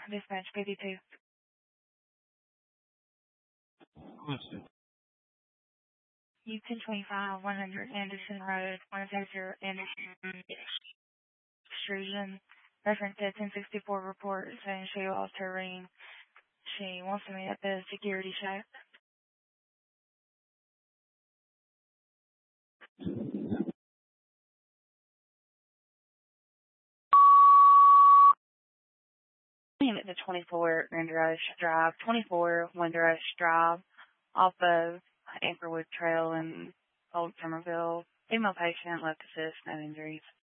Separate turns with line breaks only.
Dispatch 52. Houston 25, 100 Anderson Road, 100 Anderson Extrusion. Reference at 1064 report saying she lost her ring. She wants to meet at the security shack. At the 24 Windrush Drive, 24 Windrush Drive, off of Anchorwood Trail in Old Somerville. Female patient, left assist, no injuries.